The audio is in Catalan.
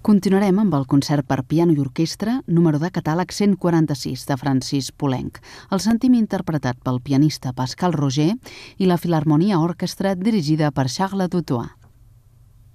Continuarem amb el concert per piano i orquestra número de catàleg 146 de Francis Poulenc. El sentim interpretat pel pianista Pascal Roger i la Filharmonia Orchestra dirigida per Charles Dutoit.